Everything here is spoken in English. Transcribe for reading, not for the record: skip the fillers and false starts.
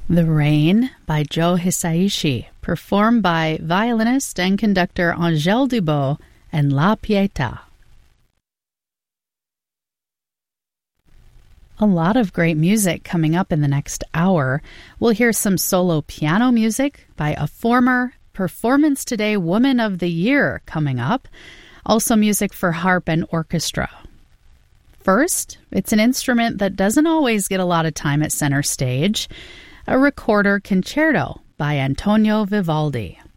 The Rain by Joe Hisaishi, performed by violinist and conductor Angèle Dubos and La Pietà. A lot of great music coming up in the next hour. We'll hear some solo piano music by a former Performance Today Woman of the Year coming up. Also music for harp and orchestra. First, it's an instrument that doesn't always get a lot of time at center stage. A recorder concerto by Antonio Vivaldi.